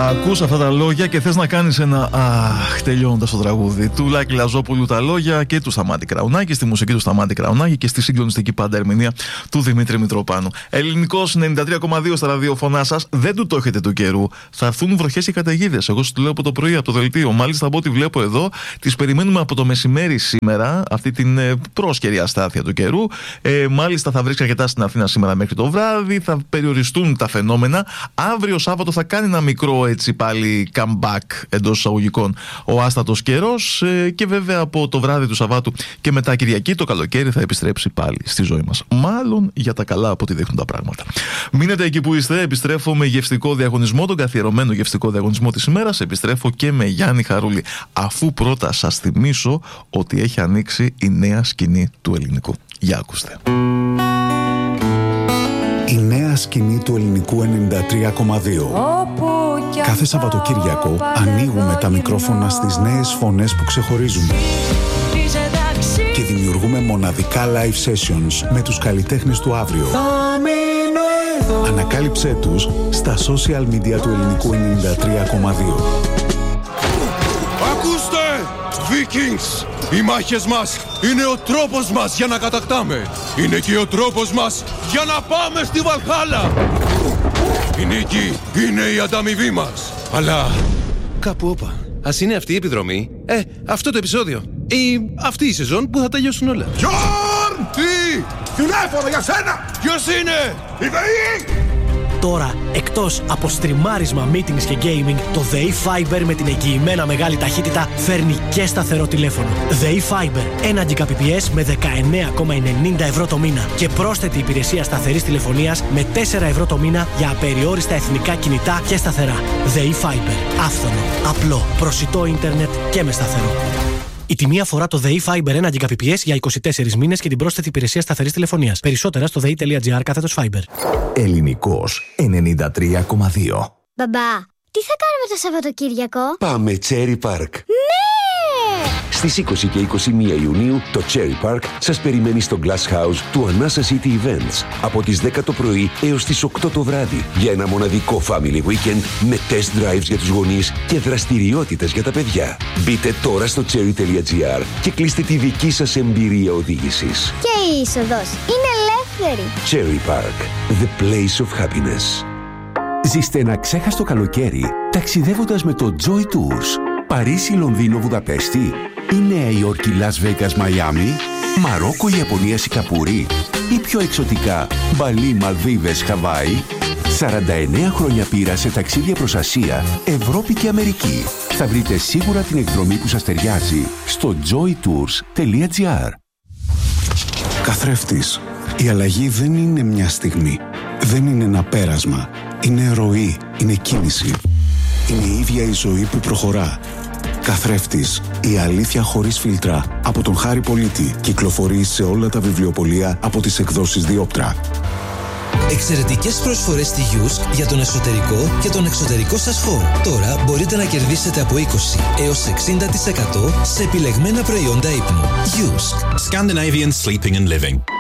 Ακούς αυτά τα λόγια και θες να κάνεις ένα αχ, τελειώνοντας το τραγούδι του Λάκη Λαζόπουλου, τα λόγια και του Σταμάτη Κραουνάκη, στη μουσική του Σταμάτη Κραουνάκη και στη συγκλονιστική πάντα ερμηνεία του Δημήτρη Μητροπάνου. Ελληνικός 93,2 στα ραδιοφωνά σας. Δεν του το έχετε του καιρού. Θα έρθουν βροχές και καταιγίδες. Εγώ σου το λέω από το πρωί, από το δελτίο. Μάλιστα από ό,τι βλέπω εδώ, τις περιμένουμε από το μεσημέρι σήμερα, αυτή την πρόσκαιρη αστάθεια του καιρού. Μάλιστα θα βρίσκει αρκετά στην Αθήνα σήμερα μέχρι το βράδυ. Θα περιοριστούν τα φαινόμενα. Αύριο Σάββατο θα κάνει ένα μικρό έτσι πάλι comeback εντός εισαγωγικών ο άστατος καιρός και βέβαια από το βράδυ του Σαββάτου και μετά Κυριακή το καλοκαίρι θα επιστρέψει πάλι στη ζωή μας. Μάλλον για τα καλά από ό,τι δείχνουν τα πράγματα. Μείνετε εκεί που είστε. Επιστρέφω με γευστικό διαγωνισμό, τον καθιερωμένο γευστικό διαγωνισμό της ημέρας. Επιστρέφω και με Γιάννη Χαρούλη. Αφού πρώτα σας θυμίσω ότι έχει ανοίξει η νέα σκηνή του ελληνικού. Για ακούστε. Η νέα σκηνή του ελληνικού 93,2. Κάθε Σαββατοκύριακο ανοίγουμε τα μικρόφωνα στις νέες φωνές που ξεχωρίζουμε και δημιουργούμε μοναδικά live sessions με τους καλλιτέχνες του αύριο. Ανακάλυψέ τους στα social media του ελληνικού 93,2. Ακούστε! Vikings! Οι μάχες μας είναι ο τρόπος μας για να κατακτάμε. Είναι και ο τρόπος μας για να πάμε στη Βαλχάλα. Η νίκη είναι η ανταμοιβή μας. Αλλά κάπου όπα. Ας είναι αυτή η επιδρομή, αυτό το επεισόδιο ή αυτή η σεζόν που θα τελειώσουν όλα. Γιόρν! Τι! Τηλέφωνο για σένα! Ποιος είναι? Η ΔΕΗ! Τώρα, εκτός από στριμάρισμα, meetings και gaming, το ΔΕΗ Fiber με την εγγυημένα μεγάλη ταχύτητα φέρνει και σταθερό τηλέφωνο. ΔΕΗ Fiber, 1 Gbps με 19,90 ευρώ το μήνα και πρόσθετη υπηρεσία σταθερής τηλεφωνίας με 4 ευρώ το μήνα για απεριόριστα εθνικά κινητά και σταθερά. ΔΕΗ Fiber, άφθονο, απλό, προσιτό ίντερνετ και με σταθερό. Η τιμή αφορά το ΔΕΗ Fiber 1 Gbps για 24 μήνες και την πρόσθετη υπηρεσία σταθερής τηλεφωνίας. Περισσότερα στο dei.gr/Fiber. Ελληνικός 93,2. Μπαμπά, τι θα κάνουμε το Σαββατοκύριακο? Πάμε Cherry Park. Ναι! Στις 20 και 21 Ιουνίου το Cherry Park σας περιμένει στο Glass House του Anasa City Events από τις 10 το πρωί έως τις 8 το βράδυ για ένα μοναδικό family weekend με test drives για τους γονείς και δραστηριότητες για τα παιδιά. Μπείτε τώρα στο cherry.gr και κλείστε τη δική σας εμπειρία οδήγησης. Και η είσοδος είναι ελεύθερη. Cherry Park, the place of happiness. Ζήστε ένα ξέχαστο καλοκαίρι ταξιδεύοντας με το Joy Tours. Παρίσι, Λονδίνο, Βουδαπέστη ή Νέα Υόρκη, Λας Βέγκας, Μαϊάμι, Μαρόκο, Ιαπωνία, Σιγκαπούρη ή πιο εξωτικά Μπαλί, Μαλδίβες, Χαβάη. 49 χρόνια πείρα σε ταξίδια προς Ασία, Ευρώπη και Αμερική. Θα βρείτε σίγουρα την εκδρομή που σας ταιριάζει στο joytours.gr. Καθρέφτης. Η αλλαγή δεν είναι μια στιγμή. Δεν είναι ένα πέρασμα. Είναι ροή. Είναι κίνηση. Είναι η ίδια η ζωή που προχωρά. Καθρέφτης. Η αλήθεια χωρίς φίλτρα. Από τον Χάρη Πολίτη. Κυκλοφορεί σε όλα τα βιβλιοπωλεία από τις εκδόσεις Διόπτρα. Εξαιρετικές προσφορές στη Yusk για τον εσωτερικό και τον εξωτερικό σας χώρο. Τώρα μπορείτε να κερδίσετε από 20 έως 60% σε επιλεγμένα προϊόντα ύπνου. Yusk. Scandinavian Sleeping and Living.